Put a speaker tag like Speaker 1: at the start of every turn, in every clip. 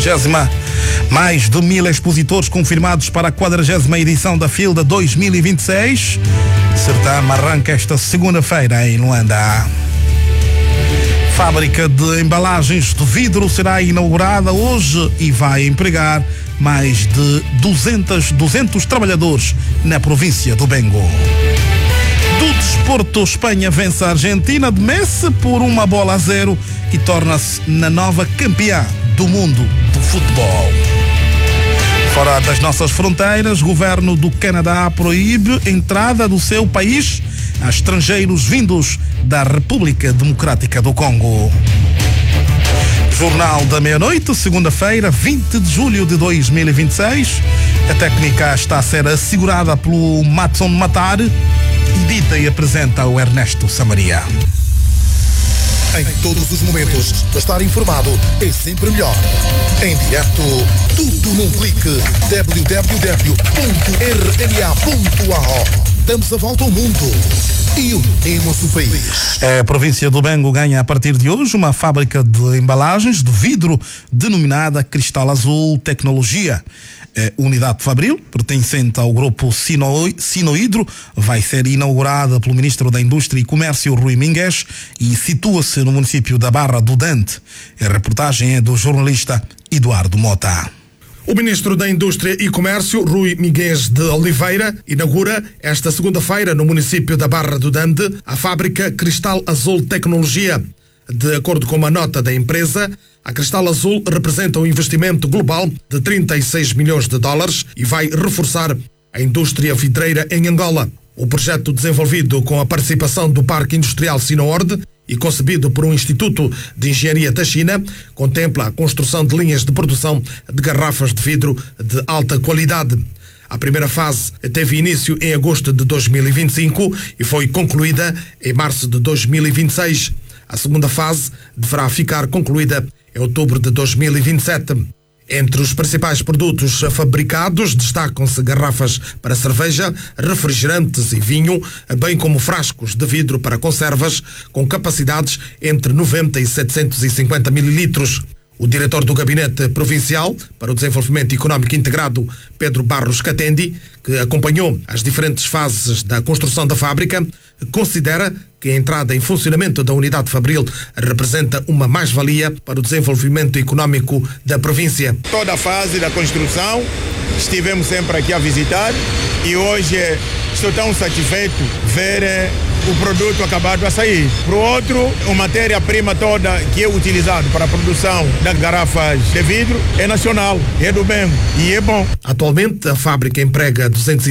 Speaker 1: 40ª. Mais de 1000 expositores confirmados para a 40ª edição da FILDA 2026. Certame arranca esta segunda-feira em Luanda. Fábrica de embalagens de vidro será inaugurada hoje e vai empregar mais de 200 trabalhadores na província do Bengo. Do desporto, Espanha vence a Argentina de Messi por 1-0 e torna-se na nova campeã do mundo do futebol. Fora das nossas fronteiras, o governo do Canadá proíbe a entrada do seu país a estrangeiros vindos da República Democrática do Congo. Jornal da Meia-Noite, segunda-feira, 20 de julho de 2026. A técnica está a ser assegurada pelo Matson Matar. Edita e apresenta o Ernesto Samaria.
Speaker 2: Em todos os momentos, estar informado é sempre melhor. Em direto, tudo num clique. www.rma.ao. Damos a volta ao mundo e unimos o país.
Speaker 1: A província do Bengo ganha a partir de hoje uma fábrica de embalagens de vidro denominada Cristal Azul Tecnologia. A unidade fabril, pertencente ao grupo Sinohidro, vai ser inaugurada pelo Ministro da Indústria e Comércio, Rui Mingues, e situa-se no município da Barra do Dante. A reportagem é do jornalista Eduardo Mota.
Speaker 3: O Ministro da Indústria e Comércio, Rui Miguel de Oliveira, inaugura esta segunda-feira no município da Barra do Dante a fábrica Cristal Azul Tecnologia. De acordo com uma nota da empresa, a Cristal Azul representa um investimento global de 36 milhões de dólares e vai reforçar a indústria vidreira em Angola. O projeto, desenvolvido com a participação do Parque Industrial Sinoord e concebido por um Instituto de Engenharia da China, contempla a construção de linhas de produção de garrafas de vidro de alta qualidade. A primeira fase teve início em agosto de 2025 e foi concluída em março de 2026. A segunda fase deverá ficar concluída em outubro de 2027. Entre os principais produtos fabricados destacam-se garrafas para cerveja, refrigerantes e vinho, bem como frascos de vidro para conservas com capacidades entre 90 e 750 mililitros. O diretor do Gabinete Provincial para o Desenvolvimento Económico Integrado, Pedro Barros Catendi, que acompanhou as diferentes fases da construção da fábrica, considera que a entrada em funcionamento da unidade fabril representa uma mais-valia para o desenvolvimento económico da província.
Speaker 4: Toda a fase da construção estivemos sempre aqui a visitar e hoje estou tão satisfeito de ver o produto acabado a sair. Por outro, a matéria-prima toda que é utilizada para a produção das garrafas de vidro é nacional, é do Bengo e é bom.
Speaker 3: Atualmente, a fábrica emprega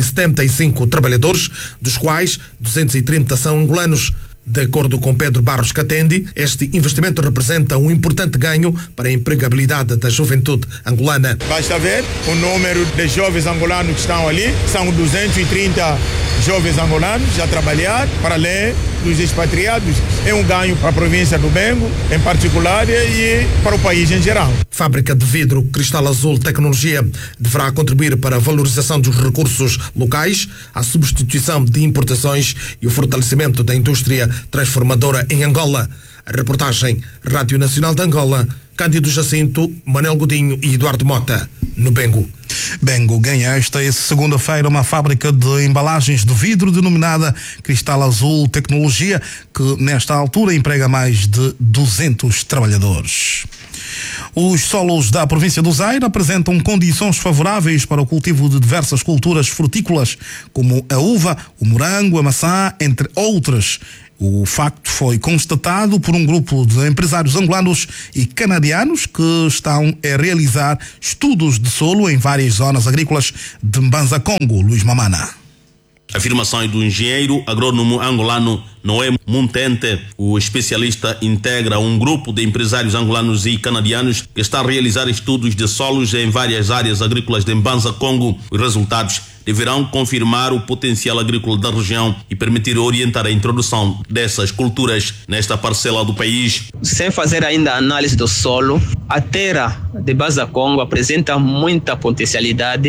Speaker 3: 275 trabalhadores, dos quais 230 são angolanos. De acordo com Pedro Barros Catendi, este investimento representa um importante ganho para a empregabilidade da juventude angolana.
Speaker 4: Basta ver o número de jovens angolanos que estão ali, são 230 jovens angolanos a trabalhar, para além dos expatriados. É um ganho para a província do Bengo, em particular, e para o país em geral.
Speaker 3: Fábrica de vidro Cristal Azul Tecnologia deverá contribuir para a valorização dos recursos locais, a substituição de importações e o fortalecimento da indústria transformadora em Angola. A reportagem Rádio Nacional de Angola, Cândido Jacinto, Manuel Godinho e Eduardo Mota, no Bengo.
Speaker 1: Bengo ganha esta segunda-feira uma fábrica de embalagens de vidro denominada Cristal Azul Tecnologia, que nesta altura emprega mais de 200 trabalhadores. Os solos da província do Zaire apresentam condições favoráveis para o cultivo de diversas culturas frutícolas, como a uva, o morango, a maçã, entre outras. O facto foi constatado por um grupo de empresários angolanos e canadianos que estão a realizar estudos de solo em várias zonas agrícolas de Mbanza, Congo. Luís Mamana.
Speaker 5: A afirmação é do engenheiro agrônomo angolano Noé Muntente. O especialista integra um grupo de empresários angolanos e canadianos que está a realizar estudos de solos em várias áreas agrícolas de Mbanza, Congo. Os resultados deverão confirmar o potencial agrícola da região e permitir orientar a introdução dessas culturas nesta parcela do país.
Speaker 6: Sem fazer ainda a análise do solo, a terra de Mbanza, Congo apresenta muita potencialidade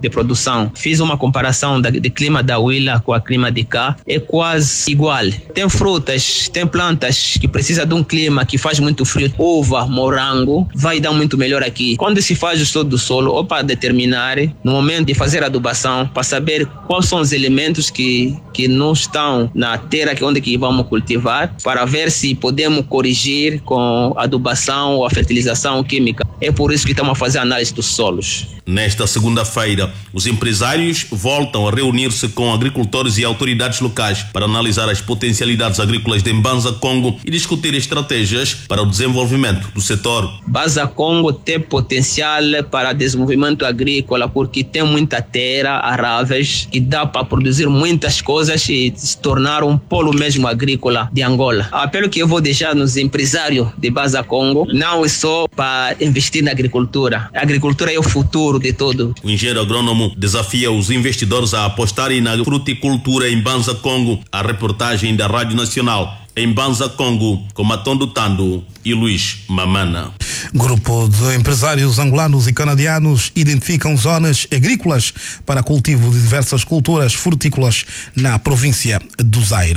Speaker 6: de produção. Fiz uma comparação de clima da Huila com a clima de cá, é quase igual. Tem frutas, tem plantas que precisam de um clima que faz muito frio. Uva, morango, vai dar muito melhor aqui. Quando se faz o estudo do solo, ou para determinar, no momento de fazer a adubação, para saber quais são os elementos que não estão na terra onde que vamos cultivar, para ver se podemos corrigir com a adubação ou a fertilização química. É por isso que estamos a fazer a análise dos solos.
Speaker 5: Nesta segunda-feira, os empresários voltam a reunir-se com agricultores e autoridades locais para analisar as potencialidades agrícolas de Mbanza Congo e discutir estratégias para o desenvolvimento do setor.
Speaker 6: Mbanza Congo tem potencial para desenvolvimento agrícola porque tem muita terra, aráveis, que dá para produzir muitas coisas e se tornar um polo mesmo agrícola de Angola. O apelo que eu vou deixar nos empresários de Mbanza Congo não é só para investir na agricultura. A agricultura é o futuro de todo.
Speaker 5: O engenheiro agrônomo desafia os investidores a apostarem na fruticultura em Mbanza Congo. A reportagem da Rádio Nacional em Mbanza Congo, com Matondo Tando e Luís Mamana.
Speaker 1: Grupo de empresários angolanos e canadianos identificam zonas agrícolas para cultivo de diversas culturas frutícolas na província do Zaire.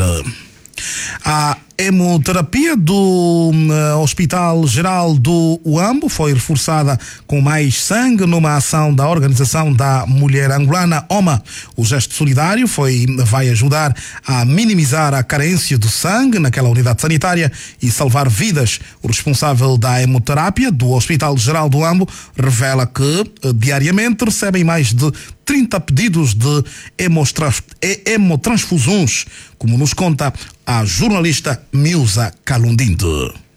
Speaker 1: A hemoterapia do Hospital Geral do Uambo foi reforçada com mais sangue numa ação da Organização da Mulher Angolana, OMA. O gesto solidário vai ajudar a minimizar a carência de sangue naquela unidade sanitária e salvar vidas. O responsável da hemoterapia do Hospital Geral do Uambo revela que diariamente recebem mais de 30 pedidos de hemotransfusões, como nos conta a jornalista Milza Calundinde.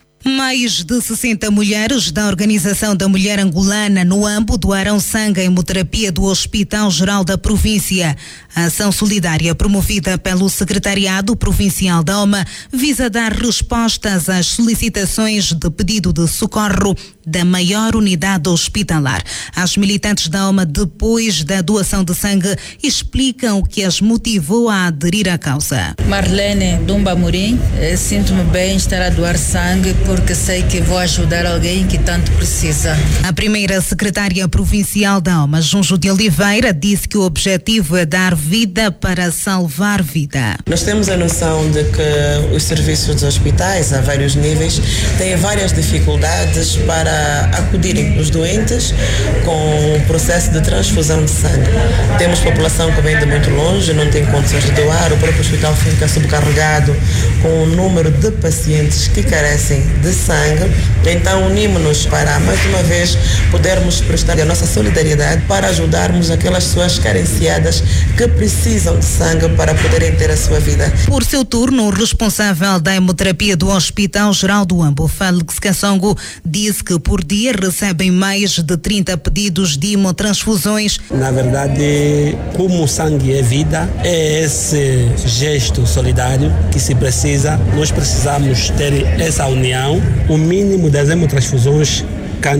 Speaker 7: Mais de 60 mulheres da Organização da Mulher Angolana no Uambo doaram sangue à hemoterapia do Hospital Geral da Província. A ação solidária promovida pelo Secretariado Provincial da OMA visa dar respostas às solicitações de pedido de socorro da maior unidade hospitalar. As militantes da OMA, depois da doação de sangue, explicam o que as motivou a aderir à causa.
Speaker 8: Marlene Dumba Amorim, sinto-me bem estar a doar sangue porque sei que vou ajudar alguém que tanto precisa.
Speaker 7: A primeira secretária provincial da OMA, Junjo de Oliveira, disse que o objetivo é dar vida para salvar vida.
Speaker 9: Nós temos a noção de que os serviços dos hospitais, a vários níveis, têm várias dificuldades para acudirem os doentes com o processo de transfusão de sangue. Temos população que vem de muito longe, não tem condições de doar, o próprio hospital fica sobrecarregado com o número de pacientes que carecem de sangue. Então unimos-nos para, mais uma vez, podermos prestar a nossa solidariedade para ajudarmos aquelas pessoas carenciadas que precisam de sangue para poderem ter a sua vida.
Speaker 7: Por seu turno, o responsável da hemoterapia do Hospital Geral do Uambo, Félix Kassongo, disse que por dia recebem mais de 30 pedidos de hemotransfusões.
Speaker 10: Na verdade, como o sangue é vida, é esse gesto solidário que se precisa. Nós precisamos ter essa união. O mínimo das hemotransfusões cá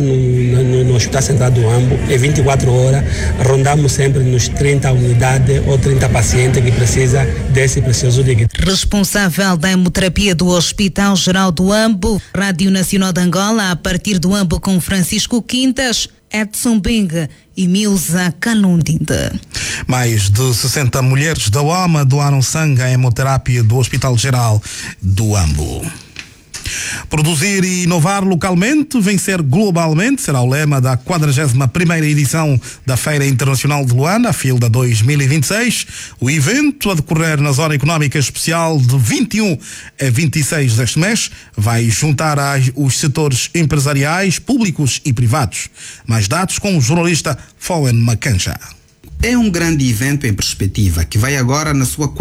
Speaker 10: no Hospital Central do Uambo é 24 horas, rondamos sempre nos 30 unidades ou 30 pacientes que precisam desse precioso líquido.
Speaker 7: Responsável da hemoterapia do Hospital Geral do Uambo, Rádio Nacional de Angola, a partir do Uambo com Francisco Quintas, Edson Benga e Milza Calundinde.
Speaker 1: Mais de 60 mulheres da OMA doaram sangue à hemoterapia do Hospital Geral do Uambo. Produzir e inovar localmente, vencer globalmente, será o lema da 41ª edição da Feira Internacional de Luanda, a FILDA 2026. O evento, a decorrer na Zona Económica Especial de 21 a 26 deste mês, vai juntar os setores empresariais, públicos e privados. Mais dados com o jornalista Fowen Macanja.
Speaker 11: É um grande evento em perspectiva que vai agora na sua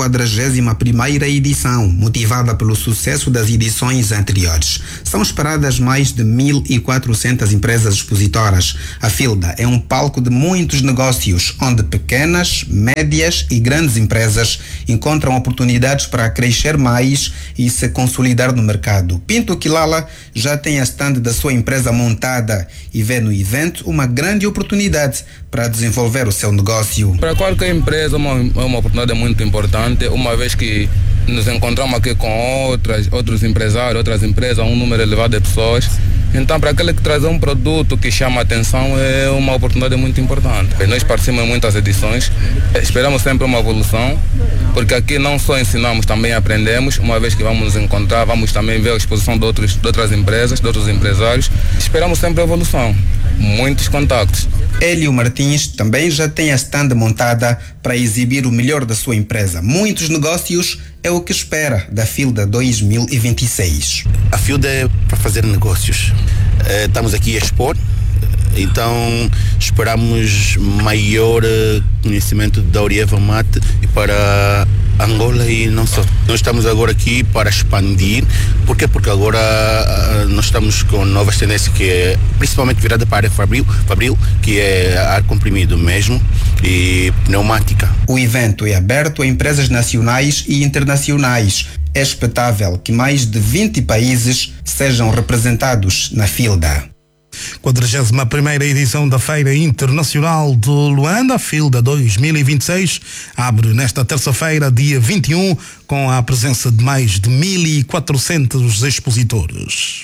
Speaker 11: 41ª edição, motivada pelo sucesso das edições anteriores. São esperadas mais de 1.400 empresas expositoras. A FILDA é um palco de muitos negócios, onde pequenas, médias e grandes empresas encontram oportunidades para crescer mais e se consolidar no mercado. Pinto Quilala já tem a stand da sua empresa montada e vê no evento uma grande oportunidade para desenvolver o seu negócio.
Speaker 12: Para qualquer empresa é uma oportunidade muito importante, uma vez que nos encontramos aqui com outros empresários, outras empresas, um número elevado de pessoas, Então, para aquele que traz um produto que chama a atenção, é uma oportunidade muito importante. Nós participamos em muitas edições, esperamos sempre uma evolução, porque aqui não só ensinamos, também aprendemos. Uma vez que vamos nos encontrar, vamos também ver a exposição de outras empresas, de outros empresários. Esperamos sempre a evolução, muitos contactos.
Speaker 11: Hélio Martins também já tem a stand montada para exibir o melhor da sua empresa. Muitos negócios é o que espera da FILDA 2026.
Speaker 13: A FILDA é para fazer negócios. Estamos aqui a expor, então esperamos maior conhecimento da Orieva Mate para Angola e não só. Nós estamos agora aqui para expandir. Por quê? Porque agora nós estamos com novas tendências, que é principalmente virada para a área fabril, que é ar comprimido mesmo e pneumática.
Speaker 11: O evento é aberto a empresas nacionais e internacionais. É expectável que mais de 20 países sejam representados na FILDA.
Speaker 1: 41ª edição da Feira Internacional de Luanda, a FILDA 2026, abre nesta terça-feira, dia 21, com a presença de mais de 1.400 expositores.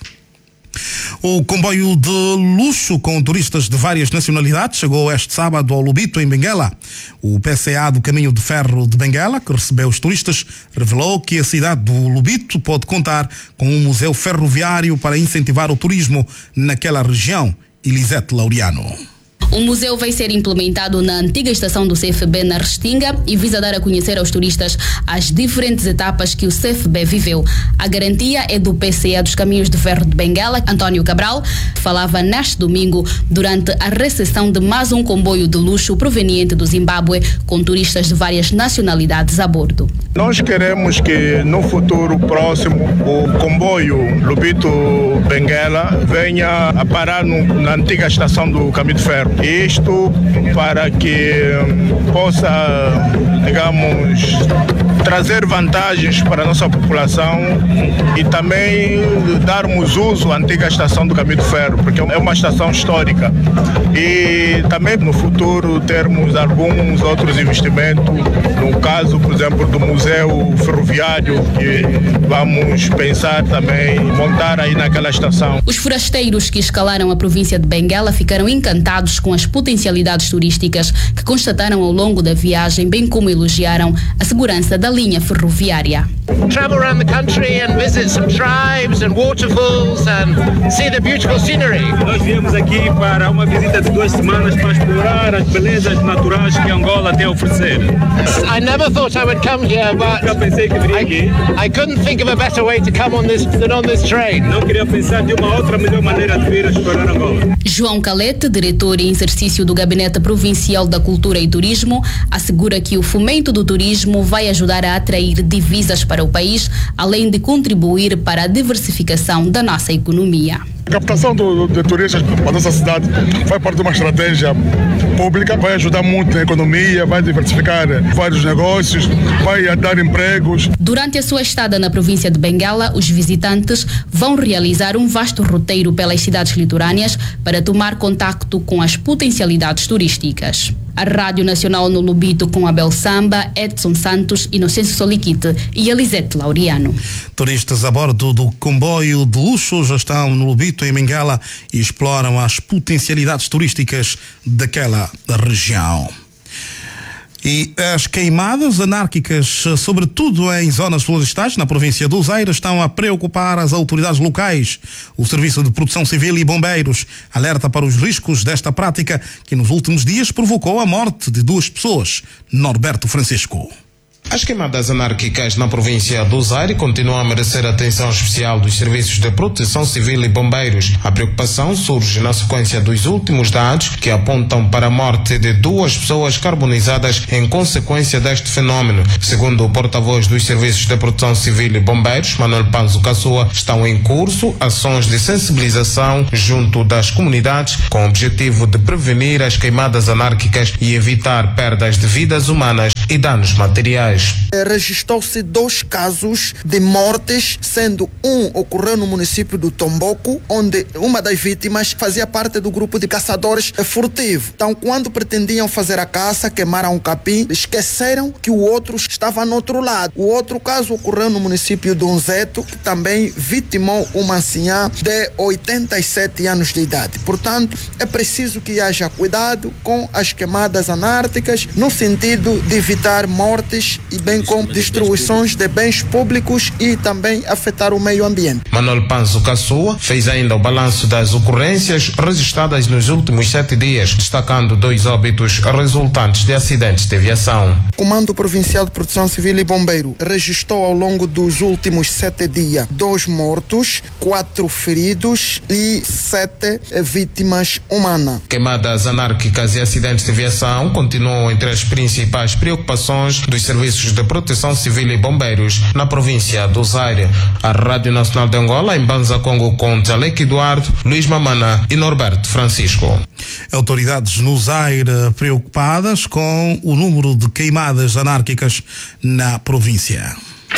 Speaker 1: O comboio de luxo com turistas de várias nacionalidades chegou este sábado ao Lubito, em Benguela. O PCA do Caminho de Ferro de Benguela, que recebeu os turistas, revelou que a cidade do Lubito pode contar com um museu ferroviário para incentivar o turismo naquela região. Elisete Laureano.
Speaker 14: O museu vai ser implementado na antiga estação do CFB na Restinga e visa dar a conhecer aos turistas as diferentes etapas que o CFB viveu. A garantia é do PCA dos Caminhos de Ferro de Benguela, António Cabral, que falava neste domingo durante a recepção de mais um comboio de luxo proveniente do Zimbábue com turistas de várias nacionalidades a bordo.
Speaker 15: Nós queremos que no futuro próximo o comboio Lubito-Benguela venha a parar na antiga estação do Caminho de Ferro. Isto para que possa, digamos, trazer vantagens para a nossa população e também darmos uso à antiga estação do Caminho de Ferro, porque é uma estação histórica. E também no futuro termos alguns outros investimentos, no caso, por exemplo, do Museu Ferroviário, que vamos pensar também em montar aí naquela estação.
Speaker 14: Os forasteiros que escalaram a província de Benguela ficaram encantados com as potencialidades turísticas que constataram ao longo da viagem, bem como elogiaram a segurança da linha ferroviária.
Speaker 16: Travel around the country and visit some tribes and waterfalls and see the beautiful scenery.
Speaker 17: Nós viemos aqui para uma visita de 2 semanas para explorar as belezas naturais que Angola tem a oferecer.
Speaker 16: I never thought I would come here, but
Speaker 17: nunca pensei que viria aqui.
Speaker 16: I couldn't think of a better way to come on this than on this train.
Speaker 17: Não queria pensar de uma outra melhor maneira de vir a explorar Angola.
Speaker 14: João Calete, diretor em exercício do Gabinete Provincial da Cultura e Turismo, assegura que o fomento do turismo vai ajudar a atrair divisas para o país, além de contribuir para a diversificação da nossa economia.
Speaker 15: A captação de turistas para a nossa cidade faz parte de uma estratégia pública, vai ajudar muito na economia, vai diversificar vários negócios, vai dar empregos.
Speaker 14: Durante a sua estada na província de Benguela, os visitantes vão realizar um vasto roteiro pelas cidades litorâneas para tomar contacto com as potencialidades turísticas. A Rádio Nacional no Lubito com Abel Samba, Edson Santos, Inocêncio Soliquite e Elisete Laureano.
Speaker 1: Turistas a bordo do comboio de luxo já estão no Lubito, em Benguela, e exploram as potencialidades turísticas daquela região. E as queimadas anárquicas, sobretudo em zonas florestais, na província do Uzeiro, estão a preocupar as autoridades locais. O Serviço de Proteção Civil e Bombeiros alerta para os riscos desta prática que nos últimos dias provocou a morte de 2 pessoas. Norberto Francisco.
Speaker 18: As queimadas anárquicas na província do Zaire continuam a merecer atenção especial dos serviços de proteção civil e bombeiros. A preocupação surge na sequência dos últimos dados que apontam para a morte de 2 pessoas carbonizadas em consequência deste fenómeno. Segundo o porta-voz dos serviços de proteção civil e bombeiros, Manuel Panzo Caçoa, estão em curso ações de sensibilização junto das comunidades com o objetivo de prevenir as queimadas anárquicas e evitar perdas de vidas humanas e danos materiais. policiais.
Speaker 19: Registrou-se 2 casos de mortes, sendo um ocorreu no município do Tomboco, onde uma das vítimas fazia parte do grupo de caçadores furtivos. Então, quando pretendiam fazer a caça, queimaram um capim, esqueceram que o outro estava no outro lado. O outro caso ocorreu no município de Unzeto, que também vitimou uma anciã de 87 anos de idade. Portanto, é preciso que haja cuidado com as queimadas anárquicas, no sentido de evitar mortes e bem como destruições de bens públicos e também afetar o meio ambiente.
Speaker 18: Manuel Panzo Caçua fez ainda o balanço das ocorrências registradas nos últimos 7 dias, destacando 2 óbitos resultantes de acidentes de aviação.
Speaker 19: O Comando Provincial de Proteção Civil e Bombeiro registrou ao longo dos últimos 7 dias 2 mortos, 4 feridos e 7 vítimas humanas.
Speaker 18: Queimadas anárquicas e acidentes de aviação continuam entre as principais preocupações dos serviços de proteção civil e bombeiros na província do Zaire. A Rádio Nacional de Angola, em Banza Congo, com Jalek Eduardo, Luís Mamana e Norberto Francisco.
Speaker 1: Autoridades no Zaire preocupadas com o número de queimadas anárquicas na província.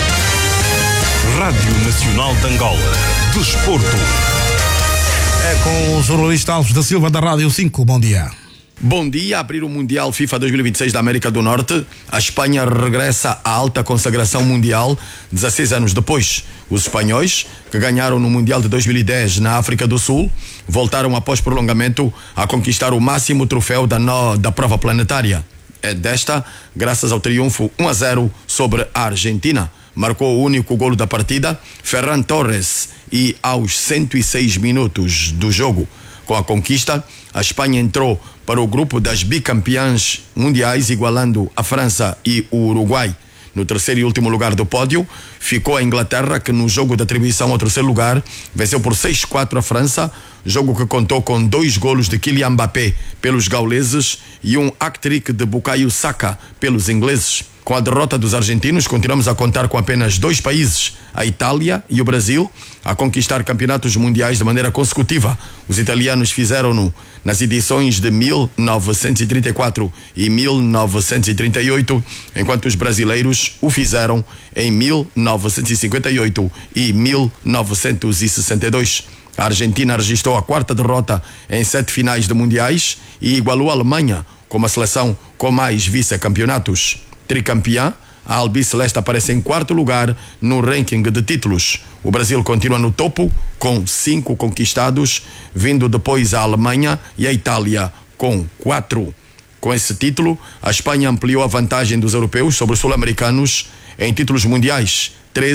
Speaker 20: Rádio Nacional de Angola. Desporto.
Speaker 1: É com o jornalista Alves da Silva da Rádio 5. Bom dia.
Speaker 21: Bom dia. A abrir o Mundial FIFA 2026 da América do Norte, a Espanha regressa à alta consagração mundial 16 anos depois. Os espanhóis, que ganharam no Mundial de 2010 na África do Sul, voltaram após prolongamento a conquistar o máximo troféu da prova planetária. É desta, graças ao triunfo 1-0 sobre a Argentina. Marcou o único golo da partida, Ferran Torres, e aos 106 minutos do jogo. Com a conquista, a Espanha entrou para o grupo das bicampeãs mundiais, igualando a França e o Uruguai. No terceiro e último lugar do pódio, ficou a Inglaterra, que no jogo de atribuição ao terceiro lugar, venceu por 6-4 a França, jogo que contou com 2 golos de Kylian Mbappé pelos gauleses e um hat-trick de Bukayo Saka pelos ingleses. Com a derrota dos argentinos, continuamos a contar com apenas 2 países, a Itália e o Brasil, a conquistar campeonatos mundiais de maneira consecutiva. Os italianos fizeram-no nas edições de 1934 e 1938, enquanto os brasileiros o fizeram em 1958 e 1962. A Argentina registrou a 4ª derrota em 7 finais de mundiais e igualou a Alemanha como a seleção com mais vice-campeonatos. Tricampeã, a albiceleste aparece em 4º lugar no ranking de títulos. O Brasil continua no topo com 5 conquistados, vindo depois a Alemanha e a Itália com 4. Com esse título, a Espanha ampliou a vantagem dos europeus sobre os sul-americanos em títulos mundiais,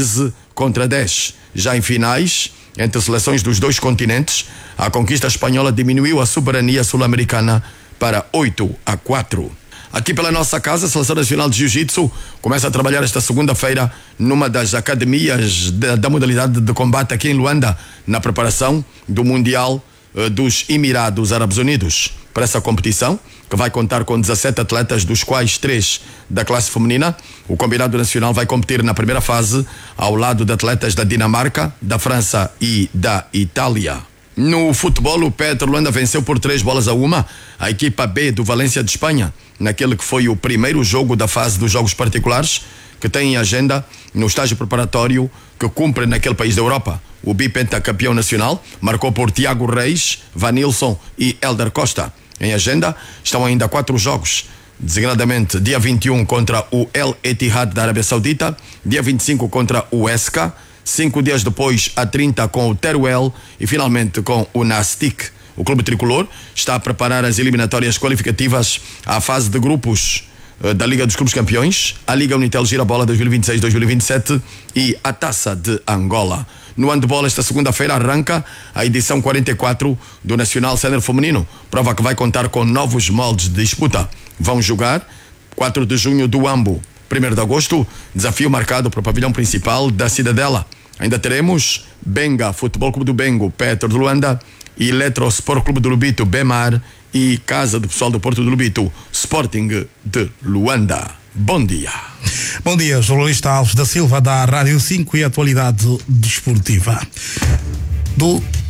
Speaker 21: 13-10. Já em finais, entre seleções dos 2 continentes, a conquista espanhola diminuiu a soberania sul-americana para 8-4. Aqui pela nossa casa, a Seleção Nacional de Jiu-Jitsu começa a trabalhar esta segunda-feira numa das academias da modalidade de combate aqui em Luanda, na preparação do Mundial dos Emirados Árabes Unidos. Para essa competição, que vai contar com 17 atletas, dos quais 3 da classe feminina, o combinado nacional vai competir na primeira fase ao lado de atletas da Dinamarca, da França e da Itália. No futebol, o Petro Luanda venceu por 3-1 a equipa B do Valência de Espanha, naquele que foi o primeiro jogo da fase dos jogos particulares, que tem em agenda no estágio preparatório que cumpre naquele país da Europa. O bipentacampeão nacional marcou por Tiago Reis, Vanilson e Elder Costa. Em agenda estão ainda 4 jogos, designadamente dia 21 contra o El Etihad da Arábia Saudita, dia 25 contra o Esca, 5 dias depois a 30 com o Teruel e finalmente com o Nastic. O clube tricolor está a preparar as eliminatórias qualificativas à fase de grupos da Liga dos Clubes Campeões, a Liga Unitel Girabola 2026-2027 e a Taça de Angola. No handball, esta segunda-feira arranca a edição 44 do Nacional Sénior Feminino, prova que vai contar com novos moldes de disputa. Vão jogar 4 de junho do Ambo, 1º de agosto, desafio marcado para o pavilhão principal da Cidadela. Ainda teremos Benga Futebol Clube do Bengo, Petro de Luanda, e Eletro Sport Clube do Lubito, Bemar, e Casa do Pessoal do Porto do Lubito, Sporting de Luanda. Bom dia.
Speaker 1: Bom dia, jornalista Alves da Silva da Rádio 5 e atualidade desportiva.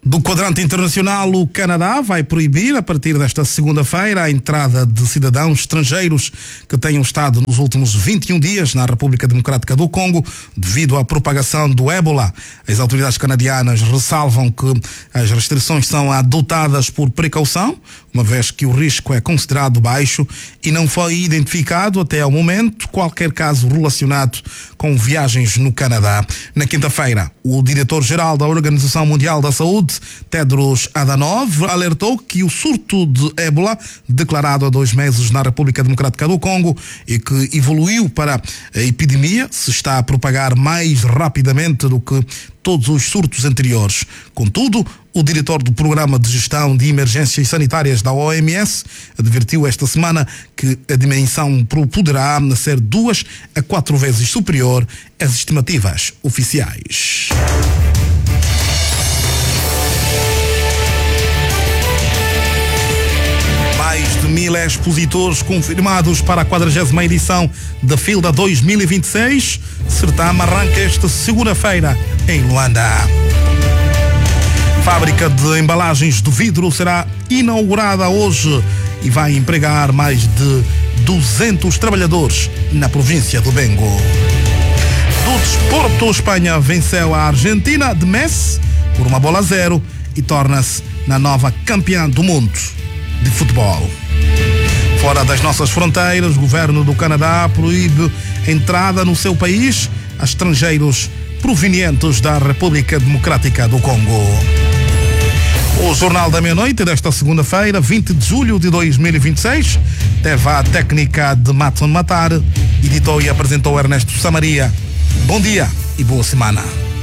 Speaker 1: Do quadrante internacional, o Canadá vai proibir, a partir desta segunda-feira, a entrada de cidadãos estrangeiros que tenham estado nos últimos 21 dias na República Democrática do Congo devido à propagação do ébola. As autoridades canadianas ressalvam que as restrições são adotadas por precaução, uma vez que o risco é considerado baixo e não foi identificado até ao momento qualquer caso relacionado com viagens no Canadá. Na quinta-feira, o diretor-geral da Organização Mundial da Saúde, Tedros Adhanom, alertou que o surto de ébola, declarado há 2 meses na República Democrática do Congo e que evoluiu para a epidemia, se está a propagar mais rapidamente do que todos os surtos anteriores. Contudo, o diretor do Programa de Gestão de Emergências Sanitárias da OMS advertiu esta semana que a dimensão poderá ser 2 a 4 vezes superior às estimativas oficiais. Mais de 1.000 expositores confirmados para a 40ª edição da FILDA 2026. Certame arranca esta segunda-feira em Luanda. Fábrica de embalagens de vidro será inaugurada hoje e vai empregar mais de 200 trabalhadores na província do Bengo. Do desporto, Espanha venceu a Argentina de Messi por 1-0 e torna-se na nova campeã do mundo de futebol. Fora das nossas fronteiras, o governo do Canadá proíbe a entrada no seu país a estrangeiros provenientes da República Democrática do Congo. O Jornal da Meia-Noite desta segunda-feira, 20 de julho de 2026, teve a técnica de Matson Matar, editou e apresentou Ernesto Samaria. Bom dia e boa semana.